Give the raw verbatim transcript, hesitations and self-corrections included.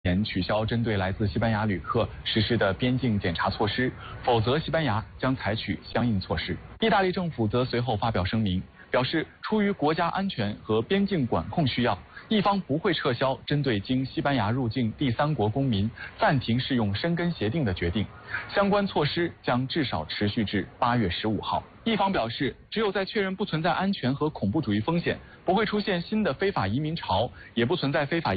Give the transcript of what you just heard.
前取消针对来自西班牙旅客实施的边境检查措施，否则西班牙将采取相应措施。意大利政府则随后发表声明，表示出于国家安全和边境管控需要，意方不会撤销针对经西班牙入境第三国公民暂停适用申根协定的决定，相关措施将至少持续至八月十五号。意方表示，只有在确认不存在安全和恐怖主义风险，不会出现新的非法移民潮，也不存在非法